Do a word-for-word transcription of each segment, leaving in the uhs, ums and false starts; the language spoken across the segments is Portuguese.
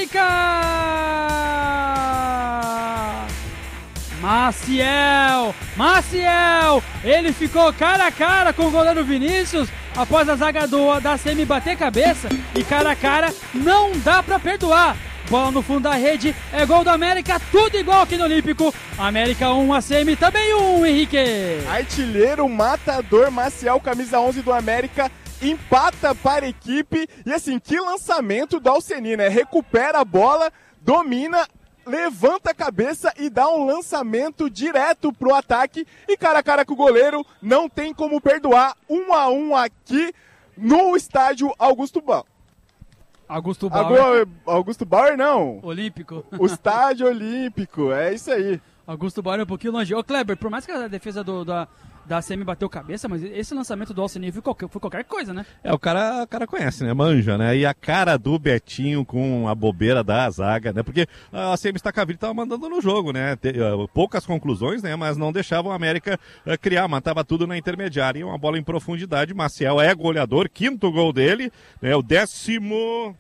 América! Maciel! Maciel! Ele ficou cara a cara com o goleiro Vinícius após a zaga do, da C M bater cabeça. E cara a cara não dá pra perdoar. Bola no fundo da rede, é gol do América, tudo igual aqui no Olímpico. América um, A C M também um, Henrique. Artilheiro, matador, Maciel, camisa onze do América, empata para a equipe. E assim, que lançamento do Alceni, né? Recupera a bola, domina, levanta a cabeça e dá um lançamento direto pro ataque. E cara a cara com o goleiro, não tem como perdoar. Um a um aqui no estádio Augusto Bauer. Augusto Bauer. Augusto Bauer não. Olímpico. O estádio Olímpico, é isso aí. Augusto Bauer é um pouquinho longe. Ô Kleber, por mais que a defesa do, da, da A C M bateu cabeça, mas esse lançamento do Alceni foi qualquer, foi qualquer coisa, né? É, o cara, o cara conhece, né? Manja, né? E a cara do Betinho com a bobeira da zaga, né? Porque a A C M Stacaville estava mandando no jogo, né? Te, uh, poucas conclusões, né? Mas não deixavam a América uh, criar, matava tudo na intermediária. E uma bola em profundidade. Maciel é goleador, quinto gol dele, né? O décimo...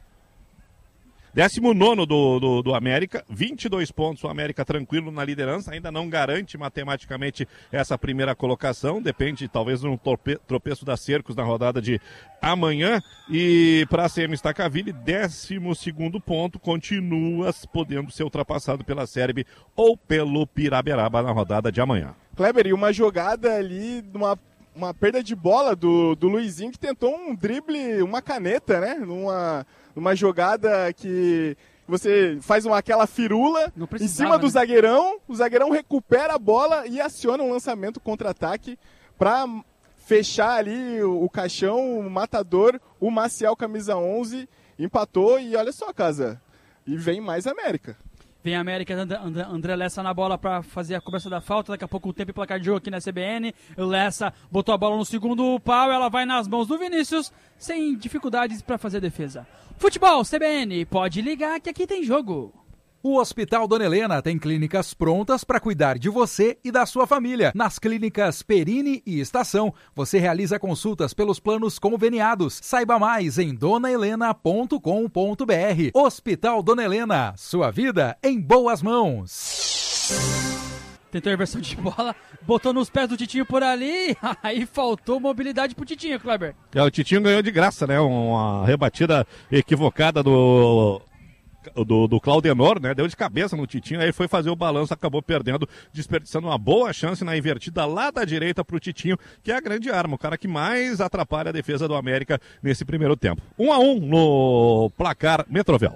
Décimo nono do, do, do América, vinte e dois pontos, o América tranquilo na liderança, ainda não garante matematicamente essa primeira colocação, depende talvez de um torpe, tropeço da Cercos na rodada de amanhã, e para a C M Stacaville, décimo segundo ponto, continua podendo ser ultrapassado pela Sérvia ou pelo Piraberaba na rodada de amanhã. Kleber, e uma jogada ali, uma, uma perda de bola do, do Luizinho, que tentou um drible, uma caneta, né, numa... Uma jogada que você faz uma, aquela firula em cima do né? zagueirão, o zagueirão recupera a bola e aciona um lançamento contra-ataque para fechar ali o, o caixão, o matador, o Maciel, camisa onze, empatou e olha só, casa, e vem mais América. Vem a América, André, André Lessa na bola para fazer a cobrança da falta. Daqui a pouco o tempo e placar de jogo aqui na C B N. O Lessa botou a bola no segundo pau. Ela vai nas mãos do Vinícius, sem dificuldades para fazer a defesa. Futebol, C B N, pode ligar que aqui tem jogo. O Hospital Dona Helena tem clínicas prontas para cuidar de você e da sua família. Nas clínicas Perini e Estação, você realiza consultas pelos planos conveniados. Saiba mais em dona helena ponto com ponto b r. Hospital Dona Helena, sua vida em boas mãos. Tentou a inversão de bola, botou nos pés do Titinho por ali, aí faltou mobilidade pro Titinho, Kleber. É, o Titinho ganhou de graça, né? Uma rebatida equivocada do... Do, do Claudenor, né? Deu de cabeça no Titinho, aí foi fazer o balanço, acabou perdendo, desperdiçando uma boa chance na invertida lá da direita pro Titinho, que é a grande arma, o cara que mais atrapalha a defesa do América nesse primeiro tempo. Um a um no placar Metrovel.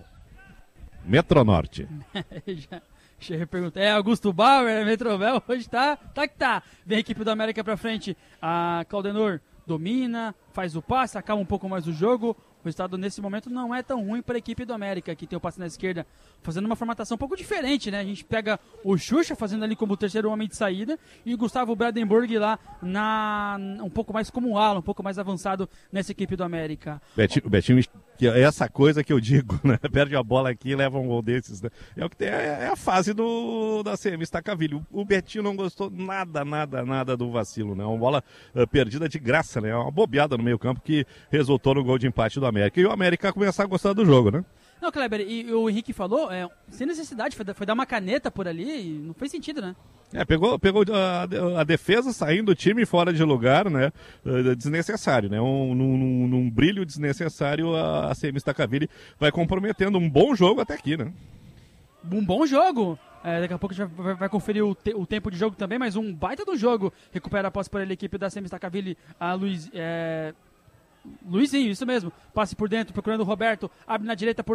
Metronorte. já, já perguntei, é Augusto Bauer, Metrovel, hoje tá, tá que tá. Vem a equipe do América pra frente, a Claudenor domina, faz o passe, acaba um pouco mais o jogo. O resultado nesse momento não é tão ruim para a equipe do América, que tem o passe na esquerda, fazendo uma formatação um pouco diferente, né? A gente pega o Xuxa fazendo ali como o terceiro homem de saída e o Gustavo Brandenburg lá na, um pouco mais como ala, um pouco mais avançado nessa equipe do América. Betinho, Betinho, é essa coisa que eu digo, né? Perde a bola aqui e leva um gol desses, né? É o que tem, é a fase do, da C M Stacaville. O Betinho não gostou nada, nada, nada do vacilo, né? Uma bola uh, perdida de graça, né? Uma bobeada no meio campo que resultou no gol de empate do América. E o América começar a gostar do jogo, né? Não, Kleber, e o Henrique falou, é, sem necessidade, foi, foi dar uma caneta por ali e não fez sentido, né? É, pegou, pegou a, a defesa saindo do time fora de lugar, né? Uh, desnecessário, né? Um, num, num brilho desnecessário, a, a C M Stacaville vai comprometendo um bom jogo até aqui, né? Um bom jogo! É, daqui a pouco a gente vai, vai conferir o, te, o tempo de jogo também, mas um baita do jogo. Recupera a posse por ele, a equipe da C M Stacaville, a Luiz... É... Luizinho, isso mesmo. Passe por dentro, procurando o Roberto. Abre na direita por